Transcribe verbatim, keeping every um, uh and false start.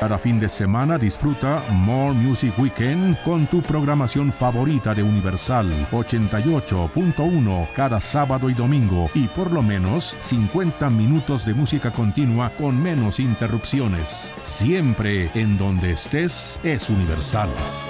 Cada fin de semana disfruta More Music Weekend con tu programación favorita de Universal ochenta y ocho punto uno cada sábado y domingo, y por lo menos cincuenta minutos de música continua con menos interrupciones. Siempre en donde estés es Universal.